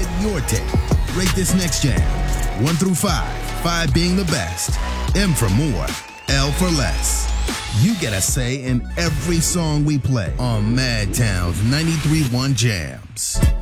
get your take. Rate this next jam. 1 through 5. 5 being the best. M for more. L for less. You get a say in every song we play on Madtown's 93.1 Jams.